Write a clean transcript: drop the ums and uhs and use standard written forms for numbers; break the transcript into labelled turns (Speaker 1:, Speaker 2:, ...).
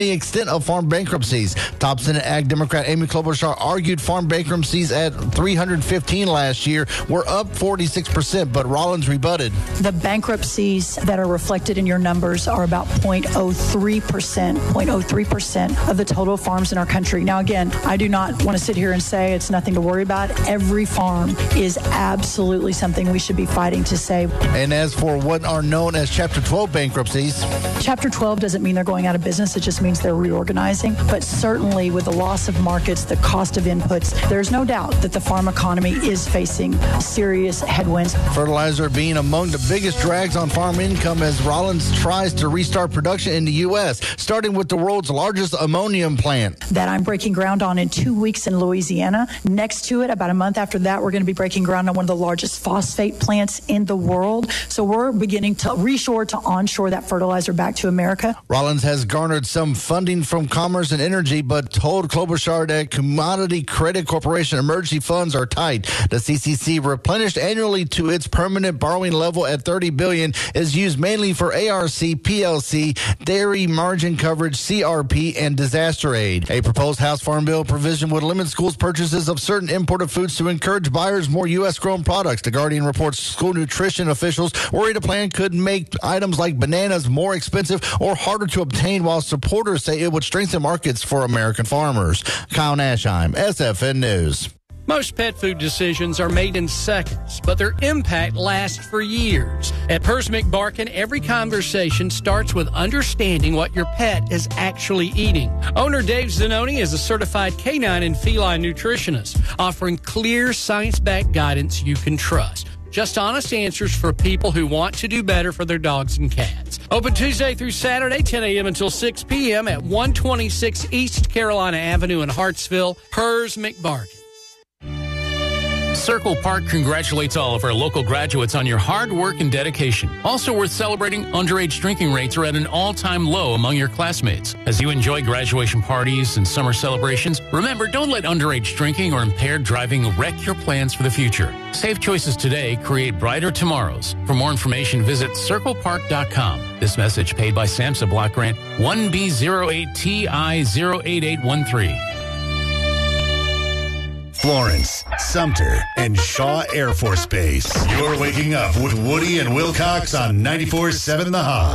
Speaker 1: the extent of farm bankruptcies. Top Senate Ag Democrat Amy Klobuchar argued farm bankruptcies at 315 last year were up 46%, but Rollins rebutted.
Speaker 2: The bankruptcies that are reflected in your numbers are about 0.03% of the total farms in our country. Now, again, I do not want to sit here and say it's nothing to worry about. Every farm is absolutely something we should be fighting to save.
Speaker 1: And as for what are known as Chapter 12 bankruptcies,
Speaker 2: Chapter 12 doesn't mean they're going out of business. It just means they're reorganizing. But certainly with the loss of markets, the cost of inputs, there's no doubt that the farm economy is facing serious headwinds.
Speaker 1: Fertilizer being among the biggest drags on farm income as Rollins tries to restart production in the U.S., starting with the world's largest ammonium plant.
Speaker 2: That I'm breaking ground on in 2 weeks in Louisiana. Next to it, about a month after that, we're going to be breaking ground on one of the largest phosphate plants in the world. So we're beginning to reshore to onshore that fertilizer back to America.
Speaker 1: Rollins has garnered some funding from Commerce and Energy, but told Klobuchar that Commodity Credit Corporation emergency funds are tight. The CCC, replenished annually to its permanent borrowing level at $30 billion, is used mainly for ARC, PLC, dairy margin coverage, CRP, and disaster aid. A proposed House Farm Bill provision would limit schools' purchases of certain imported foods to encourage buyers more U.S.-grown products. The Guardian reports school nutrition officials worry the plan could make items like bananas more expensive or harder to obtain, while supporters say it would strengthen markets for American farmers. Kyle Nashheim, SFN News.
Speaker 3: Most pet food decisions are made in seconds, but their impact lasts for years. At Pers McBarkin, every conversation starts with understanding what your pet is actually eating. Owner Dave Zanoni is a certified canine and feline nutritionist, offering clear, science-backed guidance you can trust. Just honest answers for people who want to do better for their dogs and cats. Open Tuesday through Saturday, 10 a.m. until 6 p.m. at 126 East Carolina Avenue in Hartsville. Pers McBarkin.
Speaker 4: Circle Park congratulates all of our local graduates on your hard work and dedication. Also worth celebrating, underage drinking rates are at an all-time low among your classmates. As you enjoy graduation parties and summer celebrations, remember, don't let underage drinking or impaired driving wreck your plans for the future. Safe choices today create brighter tomorrows. For more information, visit circlepark.com. This message paid by SAMHSA Block Grant 1B08TI08813.
Speaker 5: Florence, Sumter, and Shaw Air Force Base. You're waking up with Woody and Wilcox on 94.7 The Hog.